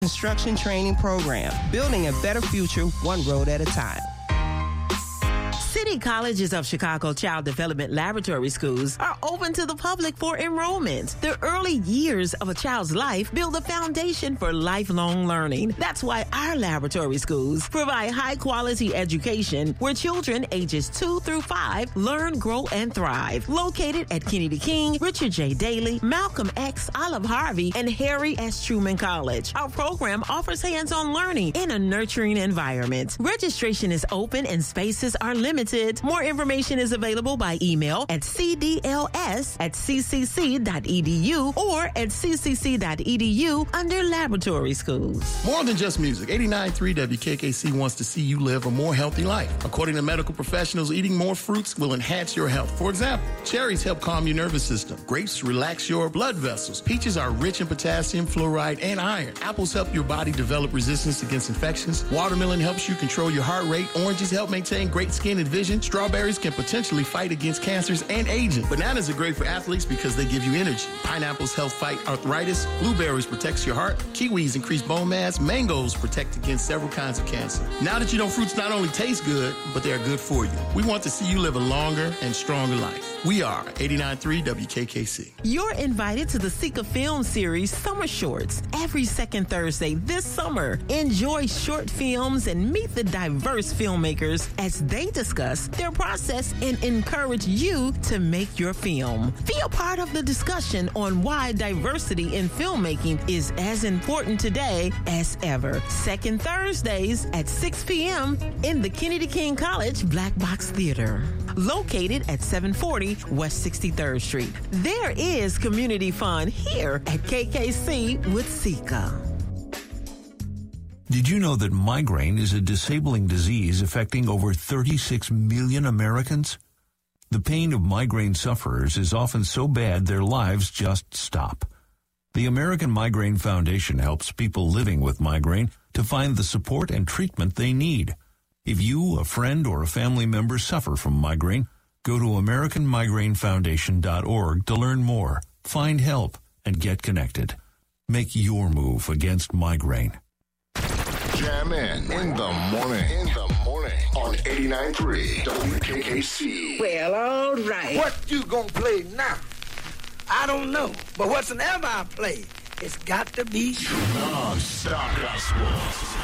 Construction Training Program, building a better future one road at a time. City Colleges of Chicago Child Development Laboratory Schools are open to the public for enrollment. The early years of a child's life build a foundation for lifelong learning. That's why our laboratory schools provide high-quality education where children ages 2 through 5 learn, grow, and thrive. Located at Kennedy King, Richard J. Daley, Malcolm X, Olive Harvey, and Harry S. Truman College. Our program offers hands-on learning in a nurturing environment. Registration is open and spaces are limited. More information is available by email at cdls@ccc.edu or at ccc.edu under laboratory schools. More than just music, 89.3 WKKC wants to see you live a more healthy life. According to medical professionals, eating more fruits will enhance your health. For example, cherries help calm your nervous system. Grapes relax your blood vessels. Peaches are rich in potassium, fluoride, and iron. Apples help your body develop resistance against infections. Watermelon helps you control your heart rate. Oranges help maintain great skin and vision. Strawberries can potentially fight against cancers and aging. Bananas are great for athletes because they give you energy. Pineapples help fight arthritis. Blueberries protects your heart. Kiwis increase bone mass. Mangoes protect against several kinds of cancer. Now that you know fruits not only taste good, but they are good for you. We want to see you live a longer and stronger life. We are 89.3 WKKC. You're invited to the Sika Film Series Summer Shorts every second Thursday this summer. Enjoy short films and meet the diverse filmmakers as they discuss their process and encourage you to make your film. Be a part of the discussion on why diversity in filmmaking is as important today as ever. Second Thursdays at 6 p.m. in the Kennedy King College Black Box Theater, located at 740 West 63rd Street. There is community fun here at KKC with Sika. Did you know that migraine is a disabling disease affecting over 36 million Americans? The pain of migraine sufferers is often so bad their lives just stop. The American Migraine Foundation helps people living with migraine to find the support and treatment they need. If you, a friend, or a family member suffer from migraine, go to AmericanMigraineFoundation.org to learn more, find help, and get connected. Make your move against migraine. Jam in the morning on 89.3 WKKC. Well, all right. What you gonna play now? I don't know, but whatsoever I play, it's got to be Non-stop gospel.